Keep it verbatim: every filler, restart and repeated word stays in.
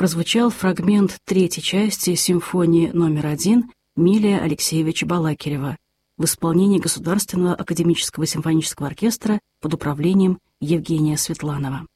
прозвучал фрагмент третьей части симфонии номер один Милия Алексеевича Балакирева в исполнении Государственного академического симфонического оркестра под управлением Евгения Светланова.